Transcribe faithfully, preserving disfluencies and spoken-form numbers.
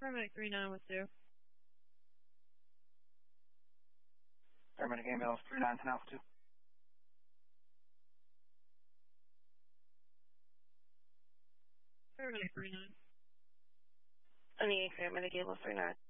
Paramedic three nine with two. Paramedic ambulance three nine, ten altitude. Paramedic three nine. I need paramedic ambulance three nine.